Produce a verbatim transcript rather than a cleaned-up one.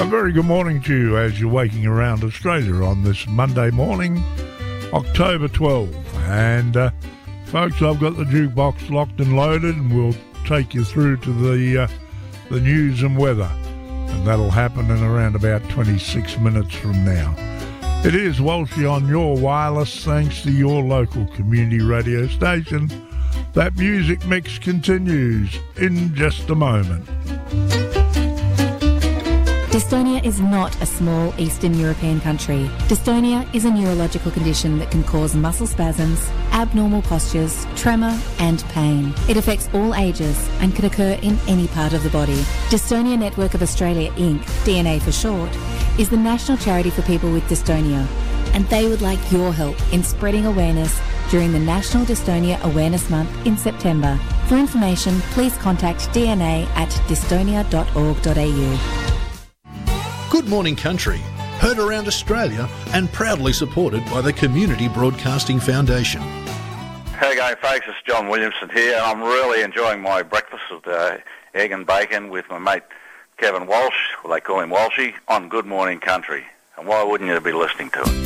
A very good morning to you as you're waking around Australia on this Monday morning, October twelfth. And, uh, folks, I've got the jukebox locked and loaded, and we'll take you through to the uh, the news and weather. And that'll happen in around about twenty-six minutes from now. It is Walshy on your wireless, thanks to your local community radio station. That music mix continues in just a moment. Dystonia is not a small Eastern European country. Dystonia is a neurological condition that can cause muscle spasms, abnormal postures, tremor and pain. It affects all ages and can occur in any part of the body. Dystonia Network of Australia Incorporated, D N A for short, is the national charity for people with dystonia, and they would like your help in spreading awareness during the National Dystonia Awareness Month in September. For information, please contact D N A at dystonia dot org dot a u. Good Morning Country, heard around Australia and proudly supported by the Community Broadcasting Foundation. How you going, folks? It's John Williamson here. I'm really enjoying my breakfast with uh, egg and bacon with my mate Kevin Walsh, well, they call him Walshy, on Good Morning Country. And why wouldn't you be listening to it?